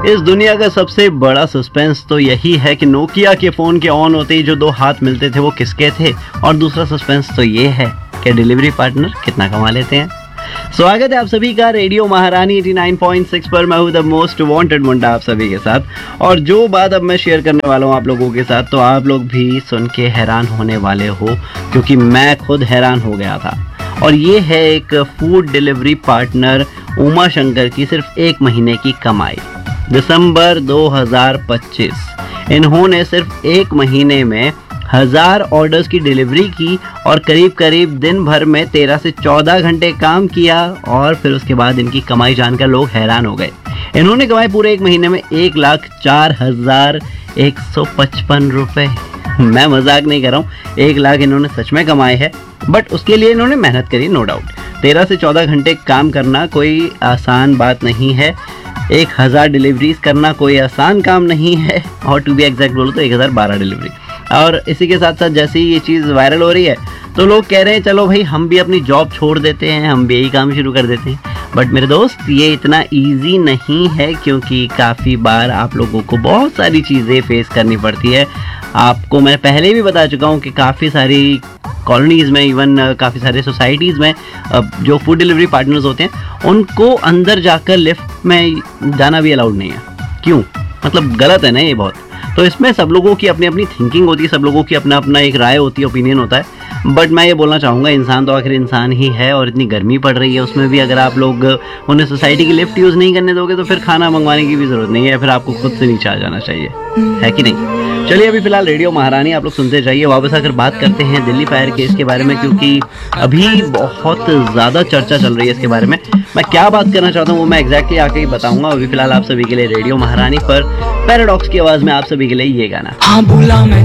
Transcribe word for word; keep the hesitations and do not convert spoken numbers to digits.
इस दुनिया का सबसे बड़ा सस्पेंस तो यही है कि नोकिया के फोन के ऑन होते ही जो दो हाथ मिलते थे वो किसके थे, और दूसरा सस्पेंस तो ये है कि डिलीवरी पार्टनर कितना कमा लेते हैं। स्वागत है आप सभी का रेडियो महारानी नवासी पॉइंट सिक्स पर। मैं हूं द मोस्ट वांटेड मुंडा आप सभी के साथ, और जो बात अब मैं शेयर करने वाला हूं आप लोगों के साथ, तो आप लोग भी सुन के हैरान होने वाले हो, क्योंकि मैं खुद हैरान हो गया था। और ये है एक food delivery partner Uma Shankar की सिर्फ एक महीने की कमाई। दिसंबर दो हज़ार पच्चीस, इन्होंने सिर्फ एक महीने में हजार ऑर्डर्स की डिलीवरी की और करीब करीब दिन भर में तेरह से चौदह घंटे काम किया, और फिर उसके बाद इनकी कमाई जानकर लोग हैरान हो गए। इन्होंने कमाई पूरे एक महीने में एक लाख चार हजार एक सौ पचपन रुपए। मैं मजाक नहीं कर रहा हूँ, एक लाख इन्होंने सच में कमाए हैं, बट उसके लिए इन्होंने मेहनत करी, नो डाउट। तेरह से चौदह घंटे काम करना कोई आसान बात नहीं है, एक हज़ार डिलीवरीज करना कोई आसान काम नहीं है, और टू बी एग्जैक्ट बोलो तो एक हज़ार बारह डिलीवरी। और इसी के साथ साथ जैसे ही ये चीज़ वायरल हो रही है तो लोग कह रहे हैं चलो भाई हम भी अपनी जॉब छोड़ देते हैं, हम भी यही काम शुरू कर देते हैं। बट मेरे दोस्त, ये इतना इजी नहीं है, क्योंकि काफ़ी बार आप लोगों को बहुत सारी चीज़ें फेस करनी पड़ती है। आपको मैं पहले भी बता चुका हूँ कि काफ़ी सारी कॉलोनीज़ में, इवन काफ़ी सारे सोसाइटीज़ में जो फूड डिलीवरी पार्टनर्स होते हैं उनको अंदर जाकर लिफ्ट में जाना भी अलाउड नहीं है। क्यों? मतलब गलत है ना ये बहुत। तो इसमें सब लोगों की अपनी अपनी थिंकिंग होती है, सब लोगों की अपना अपना एक राय होती है, ओपिनियन होता है। बट मैं ये बोलना चाहूँगा, इंसान तो आखिर इंसान ही है, और इतनी गर्मी पड़ रही है उसमें भी अगर आप लोग उन्हें सोसाइटी की लिफ्ट यूज़ नहीं करने दोगे तो फिर खाना मंगवाने की भी ज़रूरत नहीं है, फिर आपको खुद से नीचे आ जाना चाहिए, है कि नहीं? चलिए अभी फिलहाल रेडियो महारानी आप लोग सुनते जाइए। वापस आकर बात करते हैं दिल्ली फायर केस के बारे में, क्योंकि अभी बहुत ज़्यादा चर्चा चल रही है इसके बारे में। मैं क्या बात करना चाहता हूँ वो मैं एग्जैक्टली आके ही बताऊंगा। अभी फिलहाल आप सभी के लिए रेडियो महारानी पर पैराडॉक्स की आवाज़ में आप सभी के लिए ये गाना। हाँ, भूला मैं